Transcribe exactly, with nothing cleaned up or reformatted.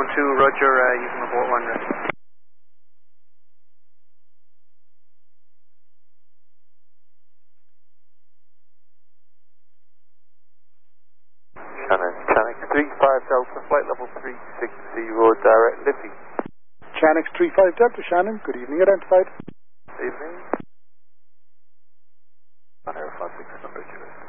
two, roger, uh, you can report one. Shannon, Chanex three five Delta, flight level three six zero, direct Liffey. Chanex three five Delta, Shannon, good evening, identified. Evening.